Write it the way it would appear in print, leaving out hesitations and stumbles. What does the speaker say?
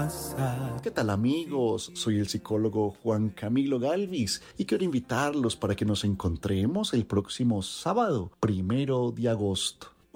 casa. ¿Qué tal amigos? Soy el psicólogo Juan Camilo Galvis y quiero invitarlos para que nos encontremos el próximo sábado, 1 de agosto.